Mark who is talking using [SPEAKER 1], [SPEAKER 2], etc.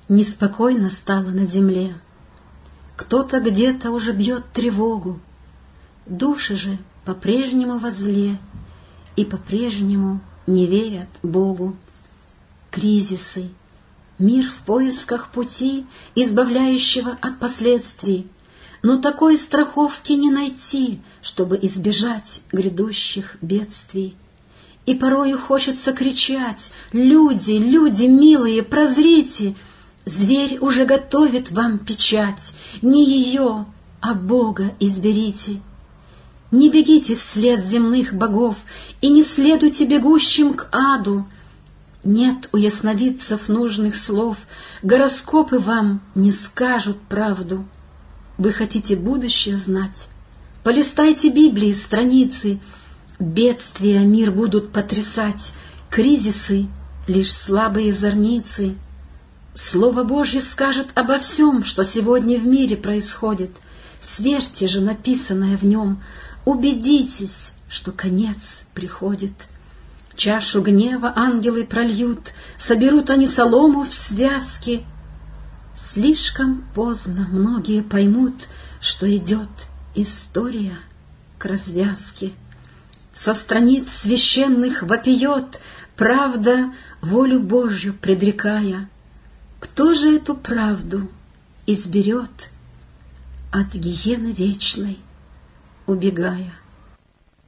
[SPEAKER 1] Неспокойно стало на земле. Кто-то где-то уже бьет тревогу. Души же по-прежнему во зле и по-прежнему не верят Богу. Кризисы, мир в поисках пути, избавляющего от последствий, но такой страховки не найти, чтобы избежать грядущих бедствий. И порою хочется кричать: «Люди, люди милые, прозрите! Зверь уже готовит вам печать, не ее, а Бога изберите». Не бегите вслед земных богов и не следуйте бегущим к аду. Нет у ясновидцев нужных слов, гороскопы вам не скажут правду. Вы хотите будущее знать? Полистайте Библии страницы. Бедствия мир будут потрясать, кризисы — лишь слабые зорницы. Слово Божье скажет обо всем, что сегодня в мире происходит. Сверьте же написанное в нем, убедитесь, что конец приходит. Чашу гнева ангелы прольют, соберут они солому в связки. Слишком поздно многие поймут, что идет история к развязке. Со страниц священных вопиет правда, волю Божью предрекая. Кто же эту правду изберет, от гиены вечной убегая?